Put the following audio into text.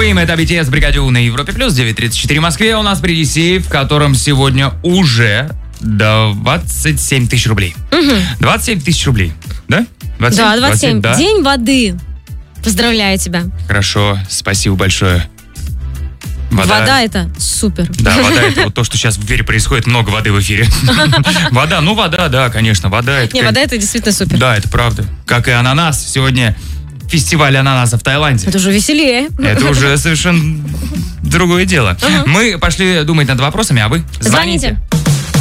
Supreme, это BTS, Бригадю на Европе Плюс, 9:34 в Москве. У нас впереди сейф, в котором сегодня уже 27 тысяч рублей. 27 тысяч рублей, да? 27? Да, 27. Да? День воды. Поздравляю тебя. Хорошо, спасибо большое. Вода это супер. Да, вода это вот то, что сейчас в эфире происходит, много воды в эфире. Вода, да, конечно, вода это... Не, вода это действительно супер. Да, это правда. Как и ананас. Сегодня фестиваль ананаса в Таиланде. Это уже веселее. Это уже совершенно другое дело. Мы пошли думать над вопросами, а вы звоните.